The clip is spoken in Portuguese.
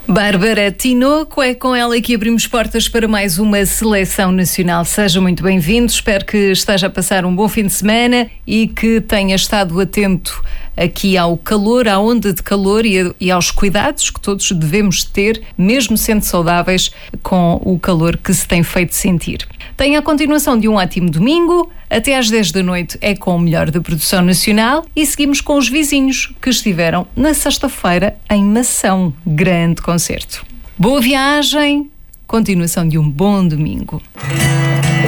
Bárbara Tinoco, é com ela que abrimos portas para mais uma seleção nacional. Seja muito bem-vindo, espero que esteja a passar um bom fim de semana e que tenha estado atento aqui ao calor, à onda de calor e aos cuidados que todos devemos ter, mesmo sendo saudáveis, com o calor que se tem feito sentir. Tenha a continuação de um ótimo domingo, até às 10 da noite é com o melhor da produção nacional e seguimos com os vizinhos que estiveram na sexta-feira em Mação. Grande concerto. Boa viagem, continuação de um bom domingo.